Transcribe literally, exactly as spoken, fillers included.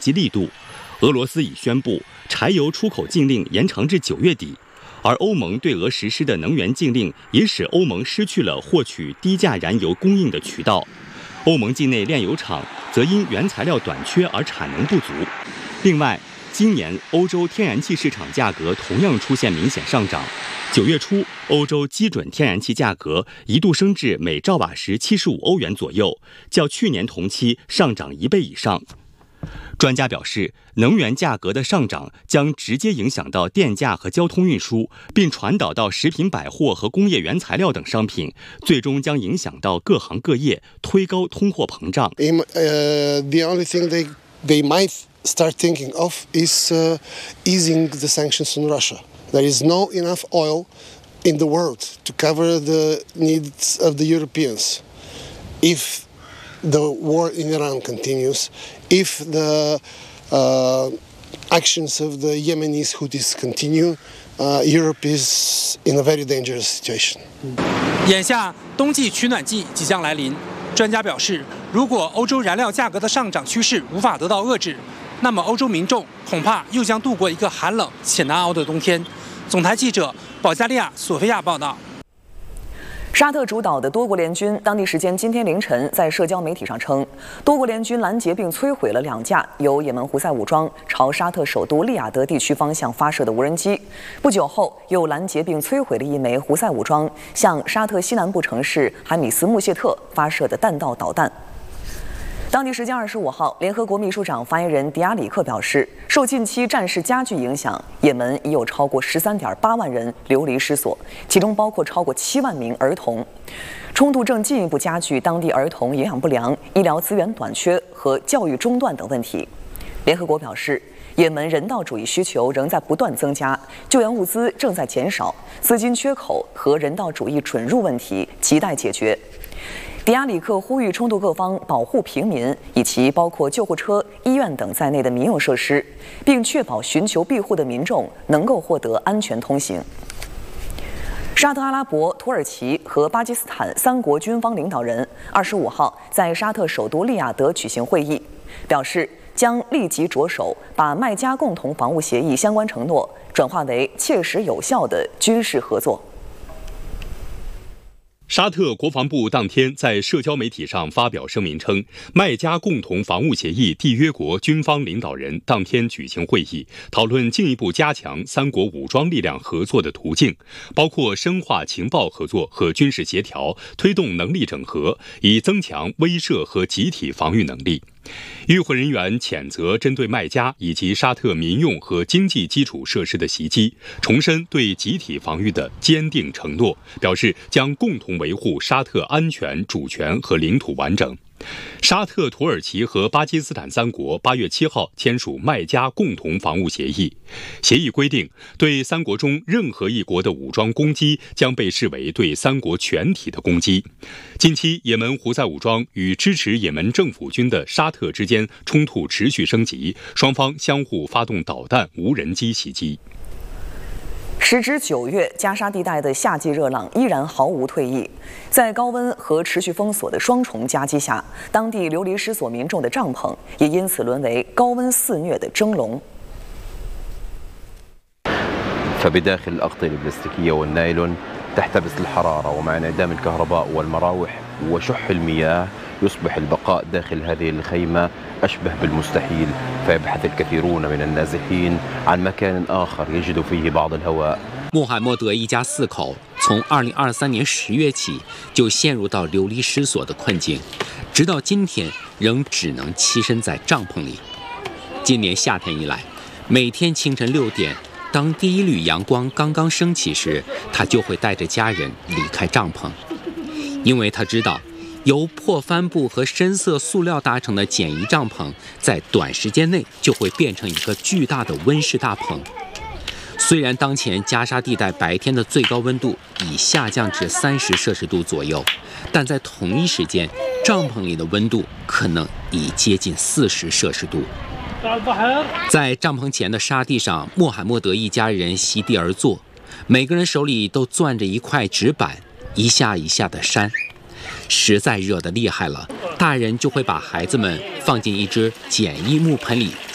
击力度。俄罗斯已宣布柴油出口禁令延长至九月底，而欧盟对俄实施的能源禁令也使欧盟失去了获取低价燃油供应的渠道。欧盟境内炼油厂则因原材料短缺而产能不足。另外，今年欧洲天然气市场价格同样出现明显上涨。九月初，欧洲基准天然气价格一度升至每兆瓦时七十五欧元左右，较去年同期上涨一倍以上。专家表示，能源价格的上涨将直接影响到电价和交通运输，并传导到食品百货和工业原材料等商品，最终将影响到各行各业，推高通货膨胀。 Uh, the only thing they, they might start thinking of is uh, easing the sanctions on Russia. There is no enough oil in the world to cover the needs of the Europeans. If the war in Iran continues, if the uh, actions of the Yemenis Houthis continue, uh, Europe is in a very dangerous situation. 眼下冬季取暖季即将来临，专家表示，如果欧洲燃料价格的上涨趋势无法得到遏制，那么欧洲民众恐怕又将度过一个寒冷且难熬的冬天。总台记者保加利亚索菲亚报道。 沙特主导的多国联军当地时间今天凌晨在社交媒体上称，多国联军拦截并摧毁了两架由也门胡塞武装朝沙特首都利雅得地区方向发射的无人机。不久后，又拦截并摧毁了一枚胡塞武装向沙特西南部城市海米斯穆谢特发射的弹道导弹。当地时间二十五号，联合国秘书长发言人迪亚里克表示，受近期战事加剧影响，也门已有超过十三点八万人流离失所，其中包括超过七万名儿童。冲突正进一步加剧当地儿童营养不良、医疗资源短缺和教育中断等问题。联合国表示，也门人道主义需求仍在不断增加，救援物资正在减少，资金缺口和人道主义准入问题亟待解决。迪亚里克呼吁冲突各方保护平民以及包括救护车、医院等在内的民用设施，并确保寻求庇护的民众能够获得安全通行。沙特阿拉伯、土耳其和巴基斯坦三国军方领导人二十五号在沙特首都利雅得举行会议，表示将立即着手把麦加共同防务协议相关承诺转化为切实有效的军事合作。 沙特国防部当天在社交媒体上发表声明称，麦加共同防务协议缔约国军方领导人当天举行会议，讨论进一步加强三国武装力量合作的途径，包括深化情报合作和军事协调，推动能力整合，以增强威慑和集体防御能力。与会人员谴责针对麦加以及沙特民用和经济基础设施的袭击，重申对集体防御的坚定承诺，表示将共同维护沙特安全、主权和领土完整。沙特、土耳其和巴基斯坦三国八月七号签署麦加共同防务协议。协议规定，对三国中任何一国的武装攻击将被视为对三国全体的攻击。近期，也门胡塞武装与支持也门政府军的沙特之间冲突持续升级，双方相互发动导弹、无人机袭击。 时值九月，加沙地带的夏季热浪依然毫无退役。在高温和持续封锁的双重夹击下，当地流离失所民众的帐篷也因此沦为高温肆虐的蒸笼。 فبداخل الأغطية البلاستيكية والنايلون تحتبس الحرارة ومع انعدام الكهرباء والمراوح وشح المياه يصبح البقاء داخل هذه الخيمة أشبه بالمستحيل، فيبحث الكثيرون من النازحين عن مكان آخر يجد فيه بعض الهواء。 穆罕默德一家四口从二零二三年十月起就陷入到流离失所的困境，直到今天仍只能栖身在帐篷里。今年夏天以来，每天清晨六点，当第一缕阳光刚刚升起时，他就会带着家人离开帐篷，因为他知道由破帆布和深色塑料搭成的简易帐篷，在短时间内就会变成一个巨大的温室大棚。虽然当前加沙地带白天的最高温度已下降至三十摄氏度左右，但在同一时间，帐篷里的温度可能已接近四十摄氏度。在帐篷前的沙地上，穆罕默德一家人席地而坐，每个人手里都攥着一块纸板，一下一下的扇。实在热得厉害了，大人就会把孩子们放进一只简易木盆里